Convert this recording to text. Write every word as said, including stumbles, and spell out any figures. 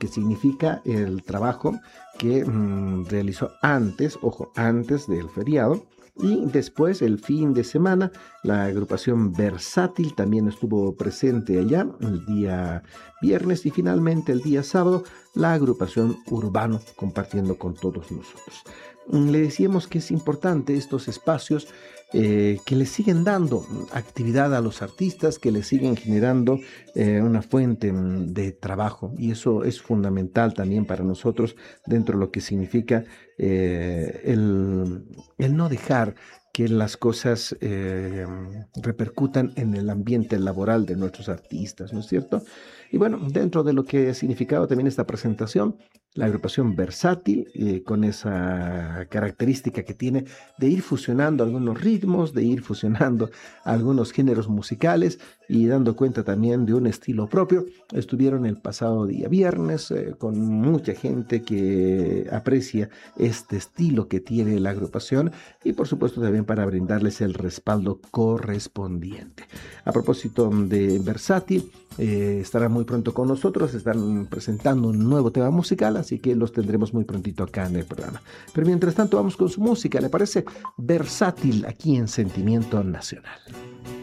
que significa el trabajo que mmm, realizó antes, ojo, antes del feriado. Y después, el fin de semana, la agrupación Versátil también estuvo presente allá el día viernes y finalmente el día sábado, la agrupación Urbano compartiendo con todos nosotros. Le decíamos que es importante estos espacios eh, que le siguen dando actividad a los artistas, que le siguen generando eh, una fuente de trabajo y eso es fundamental también para nosotros dentro de lo que significa eh, el, el no dejar que las cosas eh, repercutan en el ambiente laboral de nuestros artistas, ¿no es cierto? Y bueno, dentro de lo que ha significado también esta presentación, la agrupación Versátil, eh, con esa característica que tiene de ir fusionando algunos ritmos, de ir fusionando algunos géneros musicales y dando cuenta también de un estilo propio. Estuvieron el pasado día viernes eh, con mucha gente que aprecia este estilo que tiene la agrupación y por supuesto también para brindarles el respaldo correspondiente. A propósito de Versátil, eh, estará muy pronto con nosotros, están presentando un nuevo tema musical, así que los tendremos muy prontito acá en el programa. Pero mientras tanto vamos con su música, ¿le parece? Versátil aquí en Sentimiento Nacional.